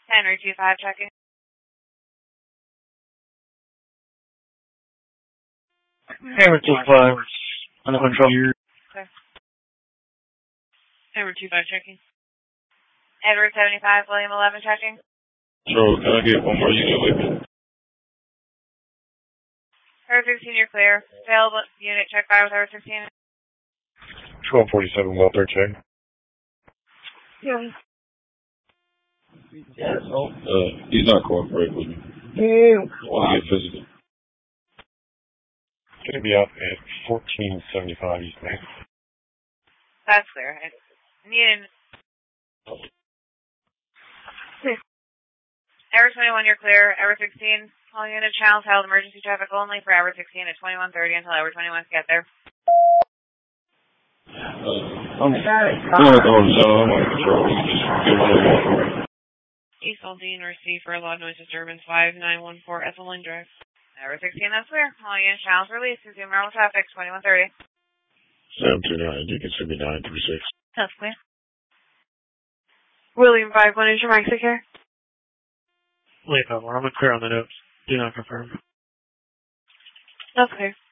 Henry 25 checking. Henry 25 on the control. Okay. Henry 25 checking. Edward 75, William 11 checking. So, can I get one more unit with me? Tower 16, you're clear. Available unit check by with Tower 16. 1247, welfare check. Yeah. He's not cooperating with me. Why? Physical. Gonna be out at 1475 East Main. That's clear. I need Hour 21, you're clear. Hour 16, all unit channels held emergency traffic only for hour 16 at 21:30 until hour 21 to get there. I'm on control. Just get one of them. East Aldine, receive for loud noise disturbance 5914 Ethelene Drive. Hour 16, that's clear. All unit channels released. Resume normal traffic, 21:30. 729, Deacon 7936. That's clear. William 51, is your mic secure? Wait, I'm clear on the notes. Do not confirm. That's clear.